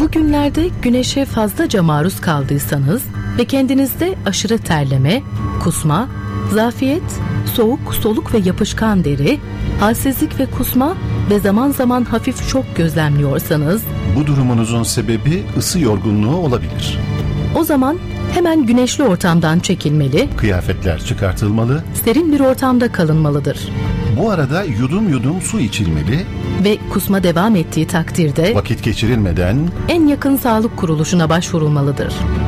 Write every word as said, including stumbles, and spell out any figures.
Bugünlerde güneşe fazlaca maruz kaldıysanız ve kendinizde aşırı terleme, kusma, zafiyet, soğuk, soluk ve yapışkan deri, halsizlik ve kusma ve zaman zaman hafif şok gözlemliyorsanız, bu durumunuzun sebebi ısı yorgunluğu olabilir. O zaman hemen güneşli ortamdan çekilmeli, kıyafetler çıkartılmalı, serin bir ortamda kalınmalıdır. Bu arada yudum yudum su içilmeli ve kusma devam ettiği takdirde vakit geçirilmeden en yakın sağlık kuruluşuna başvurulmalıdır.